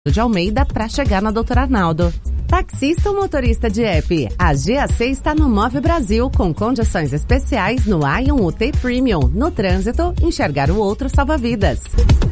de Almeida para chegar na Doutor Arnaldo. Taxista ou motorista de app, a GAC está no Move Brasil com condições especiais no Ion UT Premium. No trânsito, enxergar o outro salva vidas.